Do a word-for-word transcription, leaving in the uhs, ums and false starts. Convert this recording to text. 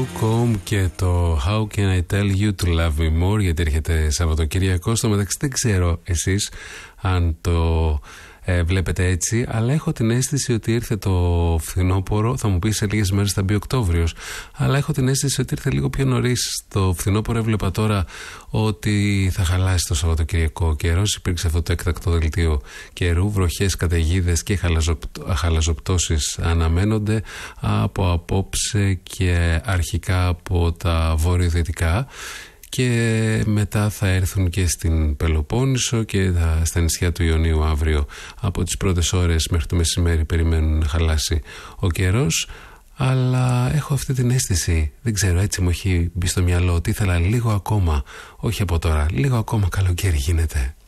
Comb και το How Can I Tell You to Love Me More, γιατί έρχεται Σαββατοκύριακο. Στο μεταξύ δεν ξέρω εσείς αν το ε, βλέπετε έτσι, αλλά έχω την αίσθηση ότι ήρθε το φθινόπωρο. Θα μου πει σε λίγες μέρες θα μπει Οκτώβριος, αλλά έχω την αίσθηση ότι ήρθε λίγο πιο νωρίς το φθινόπωρο. Έβλεπα τώρα ότι θα χαλάσει το Σαββατοκυριακό ο καιρός. Υπήρξε αυτό το έκτακτο δελτίο καιρού, βροχές, καταιγίδες και χαλαζοπτώσεις αναμένονται από απόψε και αρχικά από τα βορειοδυτικά. Και μετά θα έρθουν και στην Πελοπόννησο και στα νησιά του Ιωνίου αύριο. Από τις πρώτες ώρες μέχρι το μεσημέρι περιμένουν να χαλάσει ο καιρός. Αλλά έχω αυτή την αίσθηση, δεν ξέρω, έτσι μου έχει μπει στο μυαλό ότι ήθελα λίγο ακόμα, όχι από τώρα, λίγο ακόμα καλοκαίρι γίνεται.